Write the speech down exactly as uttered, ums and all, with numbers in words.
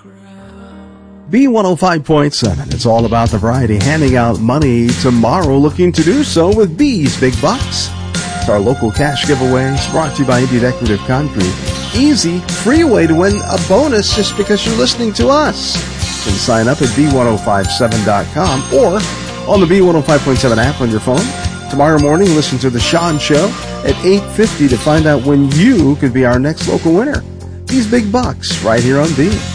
B one oh five point seven. It's all about the variety. Handing out money tomorrow, looking to do so with B's Big Bucks. It's our local cash giveaways brought to you by Indy Decorative Concrete. Easy, free way to win a bonus just because you're listening to us. You can sign up at B ten fifty-seven dot com or on the B one oh five point seven app on your phone. Tomorrow morning, listen to The Sean Show at eight fifty to find out when you could be our next local winner. These Big Bucks right here on B.